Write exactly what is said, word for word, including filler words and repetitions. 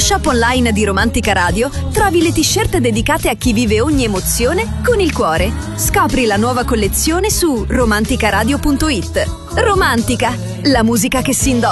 shop online di Romantica Radio trovi le t-shirt dedicate a chi vive ogni emozione con il cuore. Scopri la nuova collezione su romanticaradio punto it. Romantica, la musica che si indossa.